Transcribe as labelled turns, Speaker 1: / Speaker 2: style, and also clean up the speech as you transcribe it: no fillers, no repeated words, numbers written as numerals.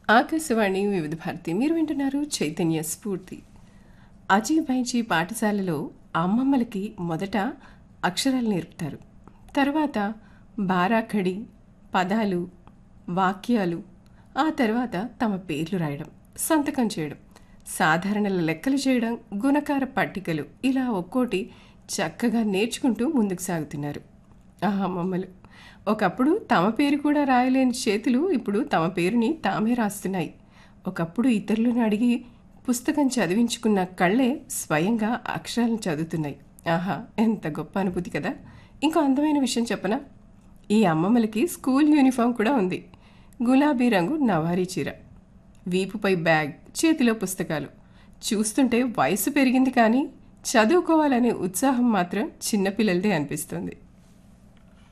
Speaker 1: ఆకాశవాణి వివిధ భారతి మీరు వింటున్నారు చైతన్య స్ఫూర్తి. అజీబైజీ పాఠశాలలో అమ్మమ్మలకి మొదట అక్షరాలు నేర్పుతారు. తర్వాత బారాఖడి, పదాలు, వాక్యాలు, ఆ తర్వాత తమ పేర్లు రాయడం, సంతకం చేయడం, సాధారణ లెక్కలు చేయడం, గుణకార పట్టికలు, ఇలా ఒక్కోటి చక్కగా నేర్చుకుంటూ ముందుకు సాగుతున్నారు ఆ అమ్మమ్మలు. ఒకప్పుడు తమ పేరు కూడా రాయలేని చేతులు ఇప్పుడు తమ పేరుని తామే రాస్తున్నాయి. ఒకప్పుడు ఇతరులను అడిగి పుస్తకం చదివించుకున్న కళ్ళే స్వయంగా అక్షరాలను చదువుతున్నాయి. ఆహా, ఎంత గొప్ప అనుభూతి కదా. ఇంకో అందమైన విషయం చెప్పనా, ఈ అమ్మమ్మలకి స్కూల్ యూనిఫామ్ కూడా ఉంది. గులాబీ రంగు నవారీ చీర, వీపుపై బ్యాగ్, చేతిలో పుస్తకాలు. చూస్తుంటే వయసు పెరిగింది కానీ చదువుకోవాలనే ఉత్సాహం మాత్రం చిన్నపిల్లలదే అనిపిస్తుంది.